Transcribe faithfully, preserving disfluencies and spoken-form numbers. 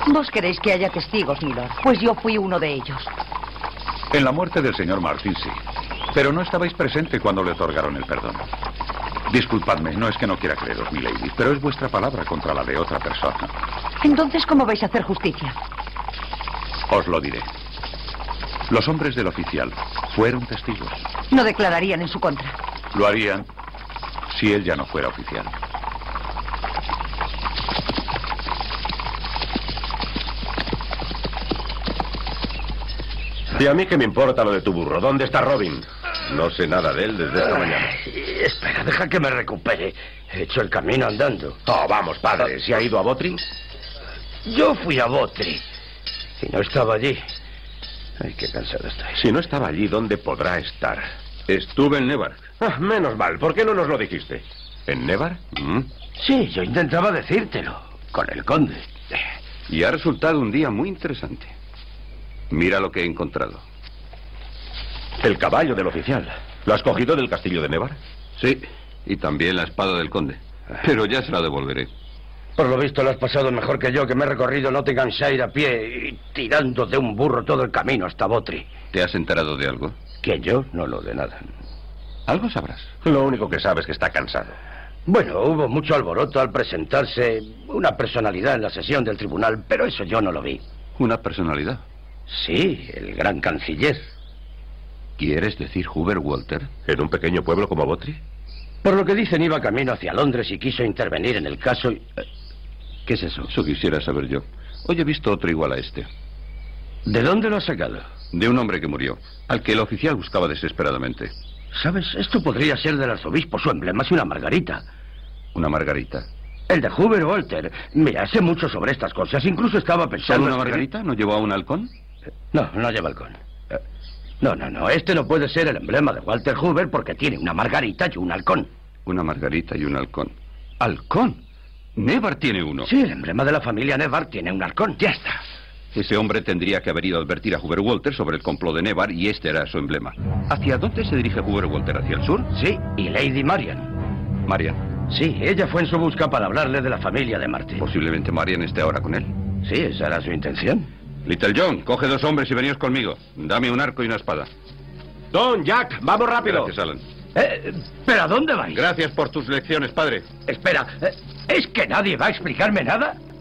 Vos queréis que haya testigos, milord. Pues yo fui uno de ellos. En la muerte del señor Martin, sí. Pero no estabais presente cuando le otorgaron el perdón. Disculpadme, no es que no quiera creeros, milady, pero es vuestra palabra contra la de otra persona. Entonces, ¿cómo vais a hacer justicia? Os lo diré. Los hombres del oficial fueron testigos. No declararían en su contra. Lo harían si él ya no fuera oficial. ¿Y a mí qué me importa lo de tu burro? ¿Dónde está Robin? No sé nada de él desde esta mañana. Ay, espera, deja que me recupere. He hecho el camino andando. Oh, vamos, padre. ¿Se ha ido a Botry? Yo fui a Botry y no estaba allí. Ay, qué cansado estoy. Si no estaba allí, ¿dónde podrá estar? Estuve en Nevar. Ah, menos mal. ¿Por qué no nos lo dijiste? ¿En Nevar? ¿Mm? Sí, yo intentaba decírtelo. Con el conde. Y ha resultado un día muy interesante. Mira lo que he encontrado. El caballo del oficial. ¿Lo has cogido del castillo de Nevar? Sí, y también la espada del conde. Pero ya se la devolveré. Por lo visto lo has pasado mejor que yo, que me he recorrido Nottinghamshire a pie y tirando de un burro todo el camino hasta Botry. ¿Te has enterado de algo? Que yo no lo de nada. Algo sabrás. Lo único que sabe es que está cansado. Bueno, hubo mucho alboroto al presentarse una personalidad en la sesión del tribunal, pero eso yo no lo vi. ¿Una personalidad? Sí, el gran canciller. ¿Quieres decir Hubert Walter? ¿En un pequeño pueblo como Botry? Por lo que dicen, iba camino hacia Londres y quiso intervenir en el caso y... ¿Qué es eso? Eso quisiera saber yo. Hoy he visto otro igual a este. ¿De dónde lo has sacado? De un hombre que murió, al que el oficial buscaba desesperadamente. ¿Sabes? Esto podría ser del arzobispo, su emblema es una margarita. ¿Una margarita? El de Hubert Walter. Mira, sé mucho sobre estas cosas. Incluso estaba pensando... ¿Solo una escribir- margarita? ¿No llevó a un halcón? No, no lleva halcón. Eh, No, no, no. Este no puede ser el emblema de Walter Hubert porque tiene una margarita y un halcón. Una margarita y un halcón. ¿Halcón? Nevar tiene uno. Sí, el emblema de la familia Nevar tiene un halcón. Ya está. Ese hombre tendría que haber ido a advertir a Hubert Walter sobre el complot de Nevar y este era su emblema. ¿Hacia dónde se dirige Hubert Walter? ¿Hacia el sur? Sí, y Lady Marian. Marian. Sí, ella fue en su busca para hablarle de la familia de Martin. Posiblemente Marian esté ahora con él. Sí, esa era su intención. Little John, coge dos hombres y veníos conmigo. Dame un arco y una espada. Don, Jack, vamos rápido. Gracias, Alan. Eh, ¿Pero a dónde vais? Gracias por tus lecciones, padre. Espera, eh, ¿es que nadie va a explicarme nada?